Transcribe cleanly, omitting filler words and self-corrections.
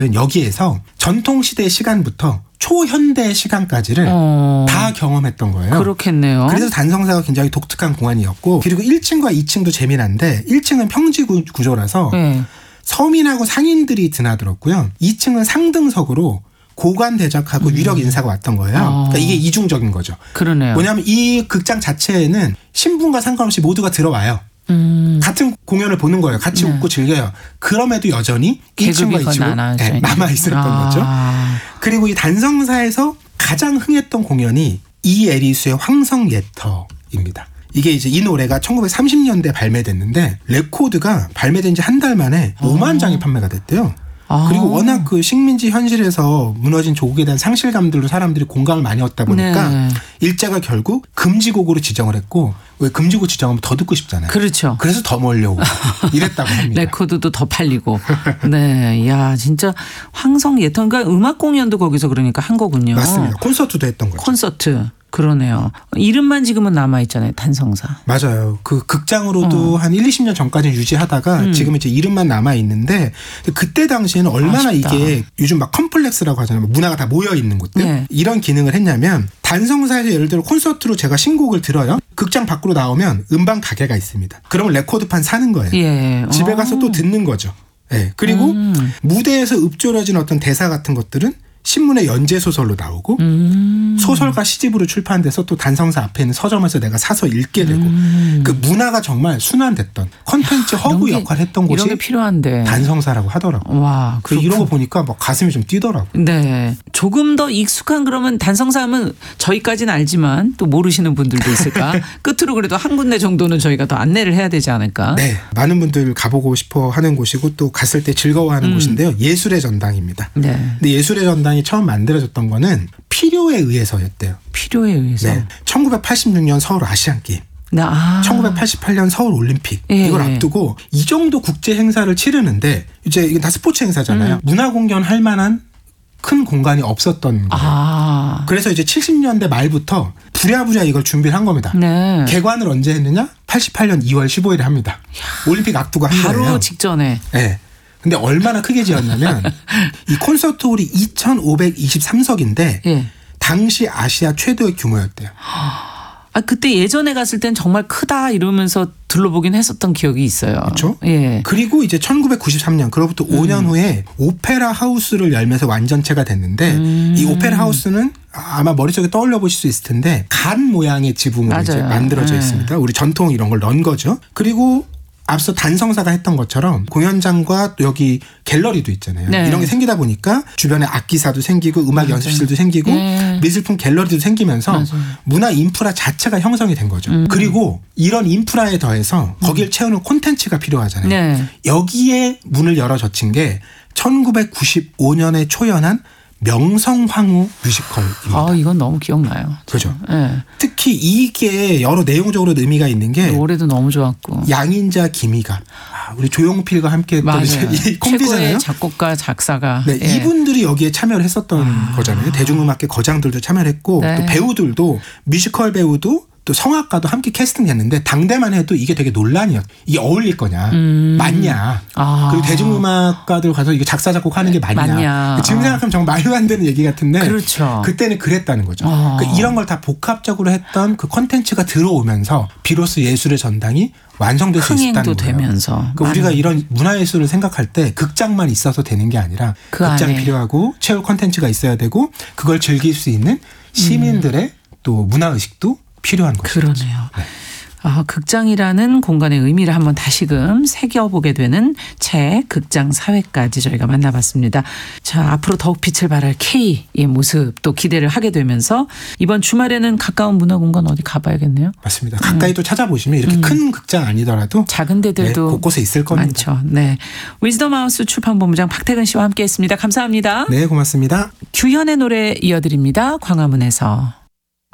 여기에서 전통시대 시간부터 초현대 시간까지를 다 경험했던 거예요. 그렇겠네요. 그래서 단성사가 굉장히 독특한 공간이었고, 그리고 1층과 2층도 재미난데 1층은 평지 구조라서 서민하고 상인들이 드나들었고요. 2층은 상등석으로 고관 대적하고 유력 인사가 왔던 거예요. 그러니까 이게 이중적인 거죠. 그러네요. 뭐냐면 이 극장 자체에는 신분과 상관없이 모두가 들어와요. 같은 공연을 보는 거예요. 같이 웃고 즐겨요. 그럼에도 여전히 1층과 2층은 남아있었던 거죠. 그리고 이 단성사에서 가장 흥했던 공연이 이에리수의 황성예터입니다. 이게 이제 이 노래가 1930년대 발매됐는데 레코드가 발매된 지 한 달 만에 5만 장이 판매가 됐대요. 그리고 워낙 그 식민지 현실에서 무너진 조국에 대한 상실감들로 사람들이 공감을 많이 얻다 보니까 일제가 결국 금지곡으로 지정을 했고, 왜 금지곡 지정하면 더 듣고 싶잖아요. 그렇죠. 그래서 더 몰려오고 이랬다고 합니다. 레코드도 더 팔리고. 네, 야 진짜 황성예터, 그러니까 음악 공연도 거기서 그러니까 한 거군요. 맞습니다. 콘서트도 했던 거죠. 콘서트. 그러네요. 이름만 지금은 남아있잖아요. 단성사. 맞아요. 그 극장으로도 한 1, 20년 전까지는 유지하다가 지금 이제 이름만 남아있는데, 그때 당시에는 얼마나 아쉽다. 이게 요즘 막 컴플렉스라고 하잖아요. 문화가 다 모여있는 곳들. 이런 기능을 했냐면, 단성사에서 예를 들어 콘서트로 제가 신곡을 들어요. 극장 밖으로 나오면 음반 가게가 있습니다. 그러면 레코드판 사는 거예요. 집에 가서 또 듣는 거죠. 그리고 무대에서 읊조려진 어떤 대사 같은 것들은 신문의 연재소설로 나오고 소설가 시집으로 출판돼서 또 단성사 앞에 있는 서점에서 내가 사서 읽게 되고 그 문화가 정말 순환됐던 콘텐츠 허브 역할을 했던 곳이 이런 게 필요한데 단성사라고 하더라고요. 와, 이런 거 보니까 막 가슴이 좀 뛰더라고요. 네, 조금 더 익숙한 그러면 단성사 하면 저희까지는 알지만 또 모르시는 분들도 있을까? 끝으로 그래도 한 군데 정도는 저희가 더 안내를 해야 되지 않을까? 네, 많은 분들 가보고 싶어 하는 곳이고 또 갔을 때 즐거워하는 곳인데요. 예술의 전당입니다. 근데 예술의 전당 이 처음 만들어졌던 거는 필요에 의해서였대요. 필요에 의해서. 1986년 서울 아시안게임, 1988년 서울 올림픽 이걸 앞두고 이 정도 국제 행사를 치르는데, 이제 이건 다 스포츠 행사잖아요. 문화 공연 할 만한 큰 공간이 없었던 거예요. 그래서 이제 70년대 말부터 부랴부랴 이걸 준비를 한 겁니다. 개관을 언제 했느냐? 88년 2월 15일에 합니다. 올림픽 앞두고 한 거예요. 바로 직전에. 근데 얼마나 크게 지었냐면 이 콘서트홀이 2,523석인데 당시 아시아 최대의 규모였대요. 그때 예전에 갔을 땐 정말 크다 이러면서 둘러보긴 했었던 기억이 있어요. 그렇죠. 그리고 이제 1993년 그로부터 5년 후에 오페라 하우스를 열면서 완전체가 됐는데 이 오페라 하우스는 아마 머릿속에 떠올려 보실 수 있을 텐데 간 모양의 지붕으로 이제 만들어져 있습니다. 우리 전통 이런 걸 넣은 거죠. 그리고 앞서 단성사가 했던 것처럼 공연장과 또 여기 갤러리도 있잖아요. 이런 게 생기다 보니까 주변에 악기사도 생기고 음악 연습실도 생기고 미술품 갤러리도 생기면서 문화 인프라 자체가 형성이 된 거죠. 그리고 이런 인프라에 더해서 거기를 채우는 콘텐츠가 필요하잖아요. 여기에 문을 열어젖힌 게 1995년에 초연한 명성황후 뮤지컬입니다. 이건 너무 기억나요. 그렇죠. 특히 이게 여러 내용적으로 의미가 있는 게 노래도 너무 좋았고 양인자 김희가 우리 조용필과 함께 했던 이 콤비잖아요. 최고의 작곡가 작사가. 이분들이 여기에 참여를 했었던 거잖아요. 대중음악계 거장들도 참여를 했고 또 배우들도 뮤지컬 배우도 또 성악가도 함께 캐스팅했는데 당대만 해도 이게 되게 논란이었. 이게 어울릴 거냐, 맞냐. 그리고 대중음악가들 가서 이게 작사 작곡하는 게 맞냐. 지금 생각하면 정말 말도 안 되는 얘기 같은데 그렇죠. 그때는 그랬다는 거죠. 그러니까 이런 걸 다 복합적으로 했던 그 콘텐츠가 들어오면서 비로소 예술의 전당이 완성될 수 있었다는 거예요. 되면서. 그러니까 우리가 이런 문화예술을 생각할 때 극장만 있어서 되는 게 아니라 극장이 필요하고 채울 콘텐츠가 있어야 되고 그걸 즐길 수 있는 시민들의 또 문화의식도 필요한 거죠. 그러네요. 극장이라는 공간의 의미를 한번 다시금 새겨보게 되는 책 극장 사회까지 저희가 만나봤습니다. 자, 앞으로 더욱 빛을 발할 K의 모습 또 기대를 하게 되면서 이번 주말에는 가까운 문화공간 어디 가봐야겠네요. 맞습니다. 가까이 또 찾아보시면 이렇게 큰 극장 아니더라도 작은 데들도 곳곳에 있을 겁니다. 많죠. 위즈덤 하우스 출판본부장 박태근 씨와 함께했습니다. 감사합니다. 네, 고맙습니다. 규현의 노래 이어드립니다. 광화문에서.